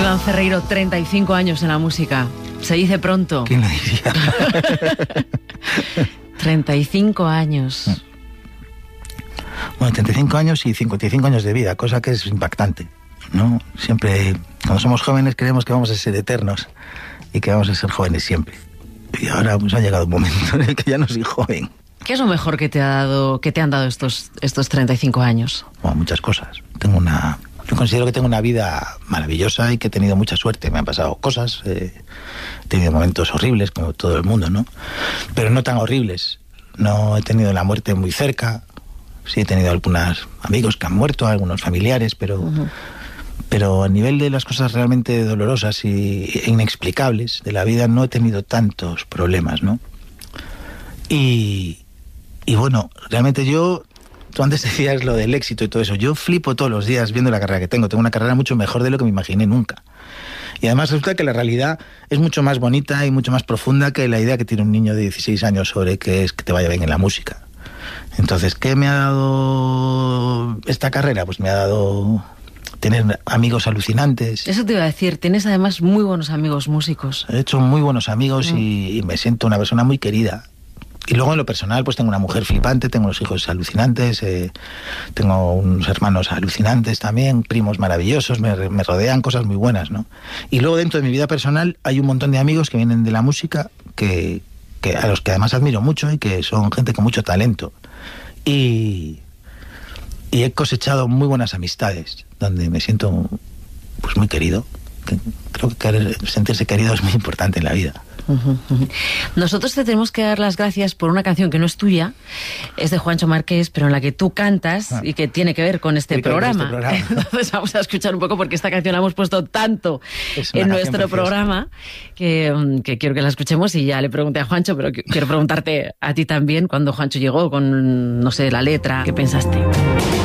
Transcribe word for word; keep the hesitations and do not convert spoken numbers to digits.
Iván Ferreiro, treinta y cinco años en la música. Se dice pronto. ¿Quién lo diría? treinta y cinco años. Bueno, treinta y cinco años y cincuenta y cinco años de vida, cosa que es impactante, ¿no? Siempre, cuando somos jóvenes, creemos que vamos a ser eternos y que vamos a ser jóvenes siempre. Y ahora pues ha llegado un momento en el que ya no soy joven. ¿Qué es lo mejor que te ha dado, que te han dado estos, estos treinta y cinco años? Bueno, muchas cosas. Tengo una... Yo considero que tengo una vida maravillosa y que he tenido mucha suerte. Me han pasado cosas, eh, he tenido momentos horribles, como todo el mundo, ¿no? Pero no tan horribles. No he tenido la muerte muy cerca. Sí he tenido algunos amigos que han muerto, algunos familiares, pero, uh-huh. pero a nivel de las cosas realmente dolorosas y, e inexplicables de la vida no he tenido tantos problemas, ¿no? Y, y bueno, realmente yo... Tú antes decías lo del éxito y todo eso. Yo flipo todos los días viendo la carrera que tengo. Tengo una carrera mucho mejor de lo que me imaginé nunca. Y además resulta que la realidad es mucho más bonita y mucho más profunda que la idea que tiene un niño de dieciséis años sobre qué es que te vaya bien en la música. Entonces, ¿qué me ha dado esta carrera? Pues me ha dado tener amigos alucinantes. Eso te iba a decir. Tienes además muy buenos amigos músicos. He hecho muy buenos amigos mm. y, y me siento una persona muy querida. Y luego en lo personal pues tengo una mujer flipante, tengo unos hijos alucinantes, eh, tengo unos hermanos alucinantes también, primos maravillosos, me, me rodean cosas muy buenas, ¿no? Y luego dentro de mi vida personal hay un montón de amigos que vienen de la música, que, que a los que además admiro mucho y que son gente con mucho talento. Y, y he cosechado muy buenas amistades, donde me siento pues muy querido. Creo que sentirse querido es muy importante en la vida. Uh-huh, uh-huh. Nosotros te tenemos que dar las gracias por una canción que no es tuya, es de Juancho Márquez, pero en la que tú cantas ah. y que tiene que ver con este programa. Este programa. Entonces vamos a escuchar un poco porque esta canción la hemos puesto tanto en nuestro preciosa. programa que, que quiero que la escuchemos y ya le pregunté a Juancho, pero quiero preguntarte a ti también cuando Juancho llegó con, no sé, la letra, ¿qué pensaste?